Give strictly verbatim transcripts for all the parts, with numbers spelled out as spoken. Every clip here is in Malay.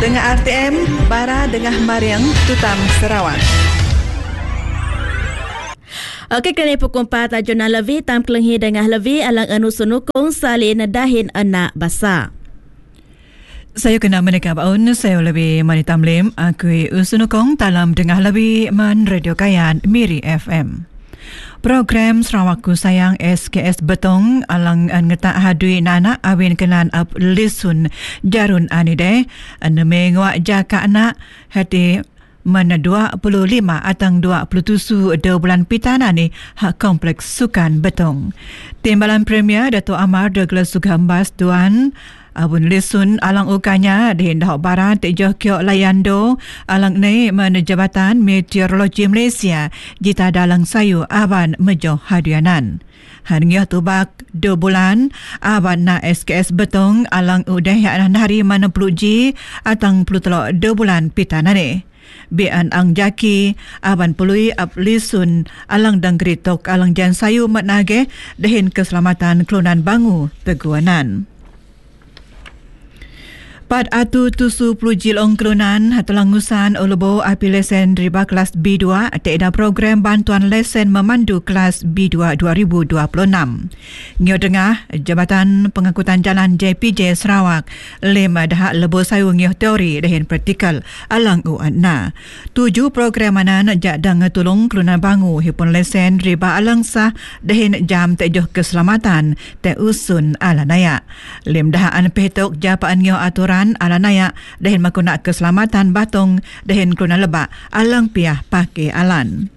Dengar R T M, Bara Dengah Mariang, Tutam Sarawak. Okey, kini pukul empat tajuna lebih tam kelenghi dengah lebih alang anu sunukung salin dahin anak basa. Saya kena menikah baun, saya lebih manitam lim, aku usunukong dalam dengah lebih man Radio Kayan Miri F M. Program Sarawakku Sayang S K S Betong alang an ngetak hadui nana awin kenan ap lisun jarun anide an mengwa jaka anak hati mana dua puluh lima atang dua puluh tujuh dua bulan pitana ni hak kompleks sukan Betong. Timbalan Premier Dato' Amar Douglas Sugambas Duan abun lisun alang ukanya di Dahok Barat tejoh kiok layando alang ni mana Jabatan Meteorologi Malaysia jita dalang sayu aban mejoh hadianan. Harinya tubak dua bulan aban na S K S Betong alang udah yang hari mana puluh G atang puluh telok dua bulan pitana ni. Bian ang jaki aban pului ap lisun alang dang gritok alang jan sayu mat nage dehin keselamatan kelunan bangu teguanan. Pad atu tusu puluh jilong kelunan hatulang ngusan ulubo api lesen riba kelas B dua teida program bantuan lesen memandu kelas B dua dua ribu dua puluh enam. Ngio dengah Jabatan Pengangkutan Jalan J P J Sarawak lima dah lebo sayu ngio teori dehin praktikal alang uan na. Tujuh program manan jak dang tulung kelunan bangu hipun lesen riba alang sah dehin jam tejoh keselamatan te usun ala naya. Lim dahaan petok japaan ngio aturan ala naya dahin makuna keselamatan batong dahin keluna lebak alang piah pakai alan.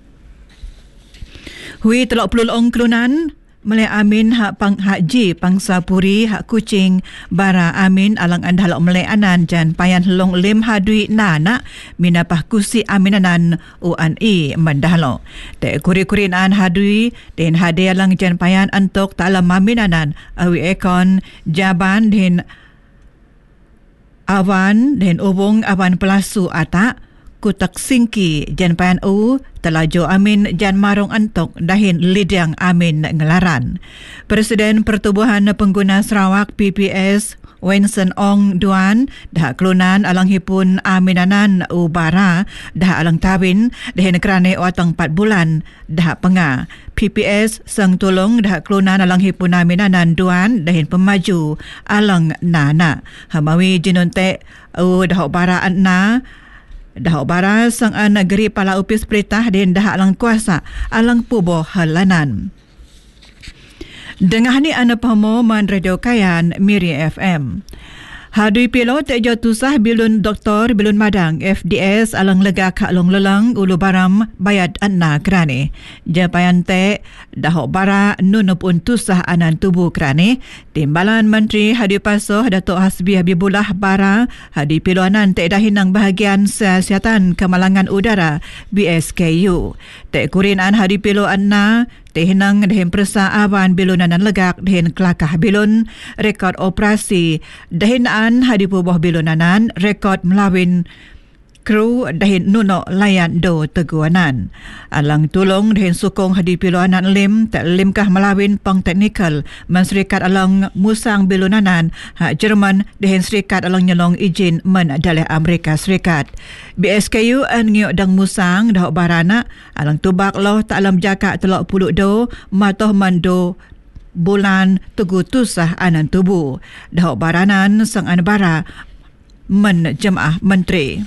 Hui telok puluh ong kelunan Malay amin hak pang hak ji pangsa puri hak kucing bara amin alang andhalok Malay anan jan payan long lim hadui nana minapah kusi aminanan uan i mandahlo. Te kuri-kurin an hadui den hade alang jan payan antok talam aminanan awi ekon jaban den awan dan ubung awan pelasu atak kutak singki jan payan u telajo amin jan marong antok dahin lidang amin ngelaran. Presiden Pertubuhan Pengguna Sarawak P P S Wenson Ong Duan dah kelunan alang hipun aminanan ubara dah alang tawin dahin kerane watang empat bulan dah penga. P P S sang tolong dah kelunan alang hipun aminanan Duan dahin pemaju alang nana. Hamawi jinunte u dah ubara anna dah ubara sang an negeri pala upis peritah dahin dah alang kuasa alang puboh halanan. Dengah ni anda pahamo man Radio Kayan Miri F M. Hadui pilot tejo tusah bilun doktor bilun madang F D S alang lega kak long lelang ulu baram bayat anna kerane. Japayan te dahok bara nunup un tusah anan tubuh kerane. Timbalan Menteri Hadui Pasoh Datuk Hasbi Habibullah bara hadui piluanan te dahinang bahagian kesihatan kemalangan udara B S K U. Te kurinan hadui pilu anna tehinang dahin persa awan bilunanan legak dahin kelakah bilun rekod operasi dahin an hadipu boh bilunanan rekod melawin kru dahin nuno layan do teguanan. Alang tulong dahin sukong hadipu bilunanan lim tak limkah melawin pang teknikal men serikat alang musang bilunanan hak Jerman dahin serikat alang nyelong izin men dalih Amerika Serikat. B S K U an ngiok dang musang dahok barana alang tubak loh tak alam jakak telok puluk do matoh mando bulan tugu tusah anan tubuh dahok baranan sang an bara men jemaah menteri.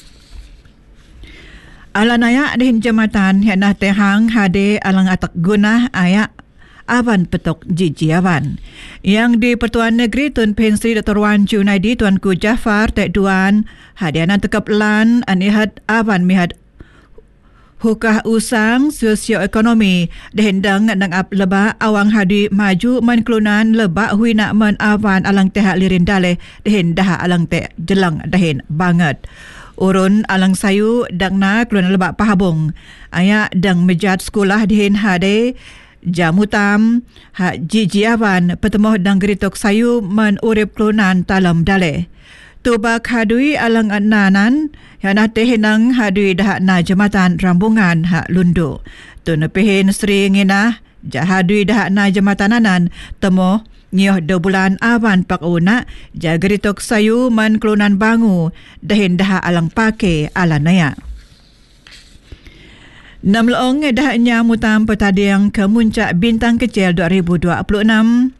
Alanaya dihin jematan henah tehang hade alang atak gunah ayak awan petok jiji awan. Yang di Pertuan Negeri Tun Pensri Dato' Wan Junaidi Tuanku Jafar Tek Duan hadianan tekap lan anihat awan mihat hukah usang sosioekonomi dehendang nang ap leba awang hadi maju man kelunan leba hui nak man awan alang tehak lirin daleh dehen dah alang teh jelang dahin banget. Urun alang sayu dang na kelunan leba pahabung ayak dang mejat sekolah dihin hade jamutam ha jiji awan petemoh dang geritok sayu man urip kelunan talam daleh. Tubak hadui alang nanan yana tehinang hadui dah na jematan rambungan hak lundu. Tun pehin Sri Nginah jahadui dah na jematan nanan temo Nyoh do bulan awan pak una jageritok sayu man kelunan bangu dahin dah alang pake ala naya. Enam leong dah nyamutam petadiang ke muncak bintang kecil dua ribu dua puluh enam.